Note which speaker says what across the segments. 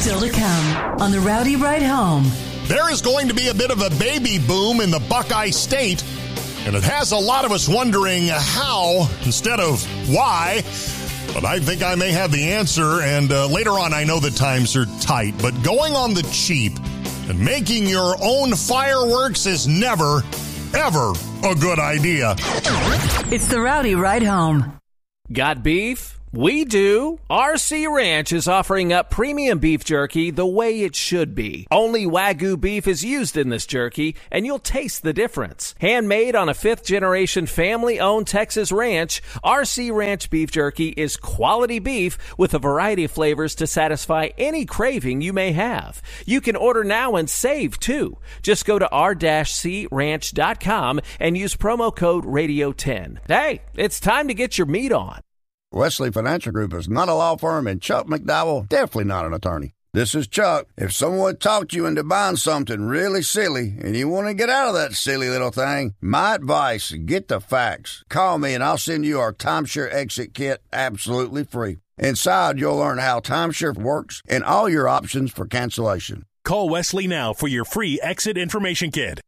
Speaker 1: Still to come on the Rowdy Ride Home.
Speaker 2: There is going to be a bit of a baby boom in the Buckeye State, and it has a lot of us wondering how instead of why. But I think I may have the answer, and later on I know the times are tight, but going on the cheap and making your own fireworks is never, ever a good idea.
Speaker 1: It's the Rowdy Ride Home.
Speaker 3: Got beef? We do. RC Ranch is offering up premium beef jerky the way it should be. Only Wagyu beef is used in this jerky, and you'll taste the difference. Handmade on a fifth-generation family-owned Texas ranch, RC Ranch beef jerky is quality beef with a variety of flavors to satisfy any craving you may have. You can order now and save, too. Just go to r-cranch.com and use promo code RADIO10. Hey, it's time to get your meat on.
Speaker 4: Wesley Financial Group is not a law firm, and Chuck McDowell definitely not an attorney. This is Chuck. If someone talked you into buying something really silly and you want to get out of that silly little thing, my advice, get the facts. Call me and I'll send you our timeshare exit kit absolutely free. Inside, you'll learn how timeshare works and all your options for cancellation.
Speaker 5: Call Wesley now for your free exit information kit.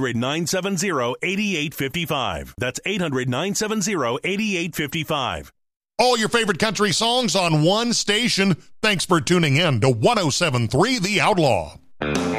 Speaker 5: 800-970-8855. That's 800-970-8855.
Speaker 2: All your favorite country songs on one station. Thanks for tuning in to 107.3 The Outlaw.